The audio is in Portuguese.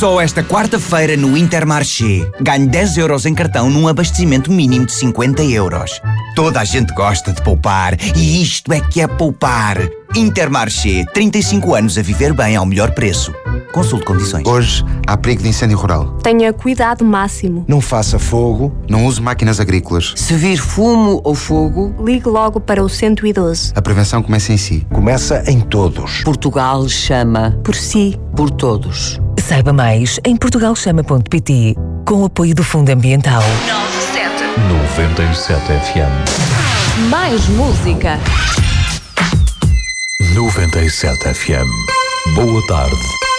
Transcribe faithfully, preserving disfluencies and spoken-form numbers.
Só esta quarta-feira no Intermarché. Ganhe dez euros em cartão num abastecimento mínimo de cinquenta euros. Toda a gente gosta de poupar e isto é que é poupar. Intermarché, trinta e cinco anos a viver bem ao melhor preço. Consulte condições. Hoje há perigo de incêndio rural. Tenha cuidado máximo. Não faça fogo. Não use máquinas agrícolas. Se vir fumo ou fogo, ligue logo para o cento e doze. A prevenção começa em si. Começa em todos. Portugal chama por si, por todos. Saiba mais em portugal chama ponto pt, com o apoio do Fundo Ambiental. noventa e sete F M. Mais música. noventa e sete F M. Boa tarde.